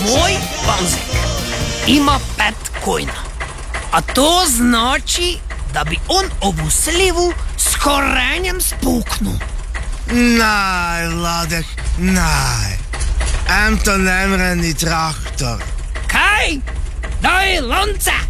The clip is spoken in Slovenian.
Moj Banzek ima 5 kojna. A to znači, da bi on ovu slivu s korenjem spuknul. Naj, Vladek, naj. To ne mre ni traktor. Kaj? Daj lonca!